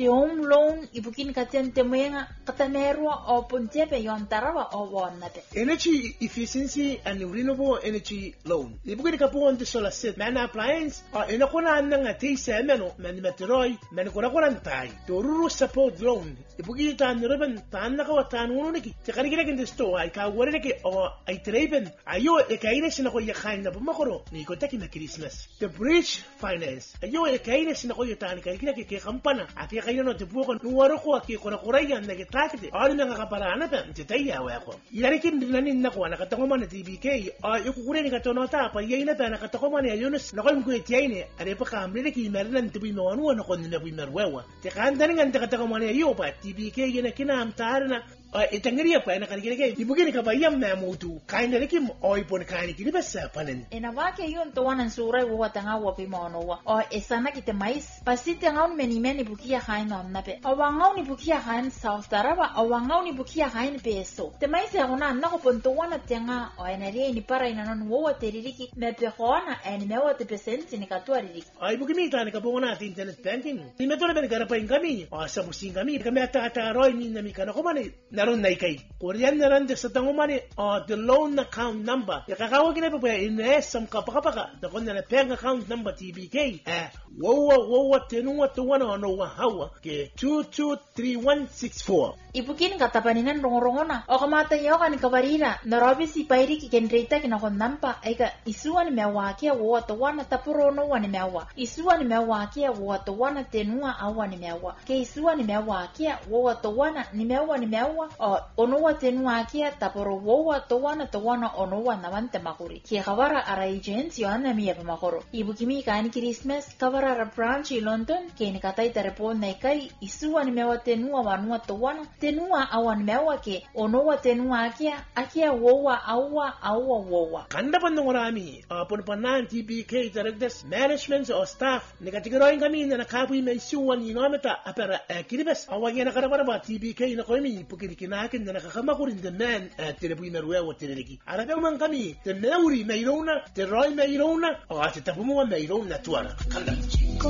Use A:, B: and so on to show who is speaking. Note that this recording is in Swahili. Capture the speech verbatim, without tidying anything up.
A: Te home loan ibukin katian temenga katamerwa o puntepe yon tarawa o wonate.
B: Energy efficiency and renewable energy loan. Ibukin kapuan te solar set man appliance o inakuna nanga te semeno man meteroy man kuna kuna tai. Toruru support loan. Ibukin ta nireben ta naka wa ta nuno niki. Te karikira kende sto ay ka wore niki o ay treben ayo e kaine sina ko yakhain na bumakoro ni ko taki na Christmas. The bridge finance ayo e kaine sina ko yata ni karikira ke kampana ati kaine no te buko nuwaro ko ki ko kuraya na ke takite ari na kaparana ta te taya wa ko yari kin dinani na ko na katako man T B K a yuko kure ni katono ta pa yina ta na katako man ya Yunus na ko ko tiaine are pa kamre ki mernan te bi mawanu na ko ni bi merwewa te kan dani ngan te katako man ya yo pa T B K yena kina amtarna itangaria pa na karikira ke ibugini ka bayam na mutu kaine lekim oi pon kaine kini basa panen
A: ena wake yon to wanan surai wo tanga wo pi mono wa o esana kite mais pasite ngaun meni meni bukia hain on nape o wangau ni bukia hain South Tarawa o wangau ni bukia hain peso te mais ya ona na ko pon to wana tenga o enere ni para ina non wo teririki me pe hona eni me wo te pesenti ni katwa ririki
B: ai bugimi ta ni ka bona ti internet banking ni me to le ben gara pa ingami o sa musinga mi ka me ata ata roi ni na mi kana ko mane naron nai kai korean naran de satango mane o the loan account number ya kakawa kina pa in esam ka pa pa da kon na bank account number T B K eh wo wo wo tenu to wana no wa hawa ke two two three one six four
A: ibukin katapaninan rongorongona o kamata yo kan kabarira narabi si pairi ki kendreta kina kon nampa eka isuan mewa kia wo to wana tapuro no wana mewa isuan mewa kia wo to wana tenua awana mewa ke isuan mewa kia wo to wana ni mewa ni mewa o ono wa tenua kia tapuro wo to wana to wana ono wana wante makuri ki kawara ara agency ana mi pa makoro ibukimi kan Christmas kawara ra branch i London ke ni katai tarepon nei kai isuan mewa tenua wanua to wana tenua awan mewa ke ono wa tenua kia akia wowa awa awa wowa
B: kanda pandongorami apon panan T B K directors management or staff negatigero ingami na kapu me suwan inometa apera kiribes awagi na karabara ba T B K na koimi pukiri kinakin na nakakamakurin the man telebu imerwewa teleki araga man kami te meuri meirona te roi meirona o ate tapumu meirona tuara kanda